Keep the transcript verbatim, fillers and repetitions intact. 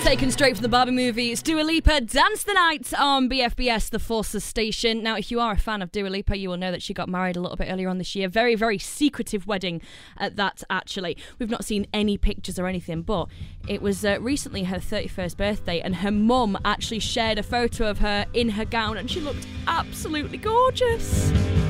Taken straight from the Barbie movie, it's Dua Lipa, Dance the Night on B F B S, the Forces station. Now, if you are a fan of Dua Lipa, you will know that she got married a little bit earlier on this year. Very, very secretive wedding at that, actually. We've not seen any pictures or anything, but it was uh, recently her thirty-first birthday, and her mum actually shared a photo of her in her gown, and she looked absolutely gorgeous.